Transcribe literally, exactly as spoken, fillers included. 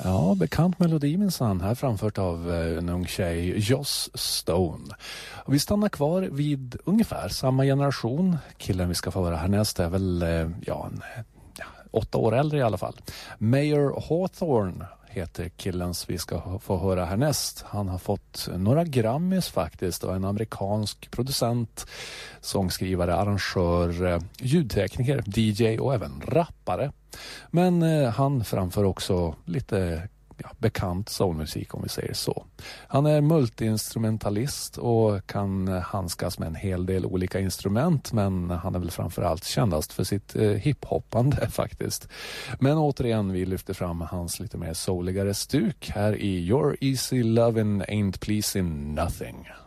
Ja, bekant melodi minsann, här framfört av eh, en ung tjej, Joss Stone. Och vi stannar kvar vid ungefär samma generation. Killen vi ska få höra härnäst är väl eh, ja, en, ja, åtta år äldre i alla fall. Mayer Hawthorne heter killens vi ska få höra härnäst. Han har fått några Grammys faktiskt och en amerikansk producent, sångskrivare, arrangör, ljudtekniker, D J och även rappare. Men eh, han framför också lite ja, bekant soulmusik om vi säger så. Han är multiinstrumentalist och kan handskas med en hel del olika instrument, men han är väl framförallt kändast för sitt eh, hiphoppande faktiskt. Men återigen, vi lyfter fram hans lite mer souligare stuk här i Your Easy Lovin' Ain't Pleasing Nothing.